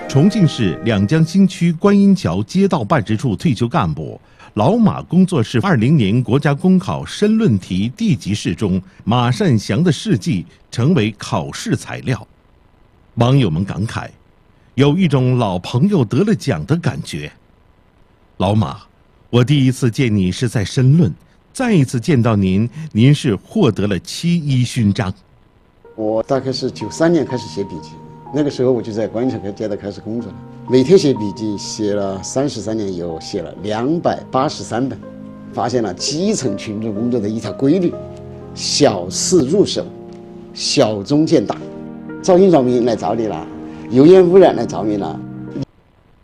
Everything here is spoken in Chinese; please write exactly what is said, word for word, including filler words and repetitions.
重庆市两江新区观音桥街道办事处退休干部老马工作室二零年国家公考申论题 D 级试中，马善祥的事迹成为考试材料。网友们感慨，有一种老朋友得了奖的感觉。老马，我第一次见你是在申论，再一次见到您，您是获得了七一勋章。 我大概是九三年开始写笔记，那个时候我就在观音桥街道开始工作了，每天写笔记，写了三十三年，有写了两百八十三本，发现了基层群众工作的一条规律：小事入手，小中见大。噪音扰民来找你了，油烟污染来找你了，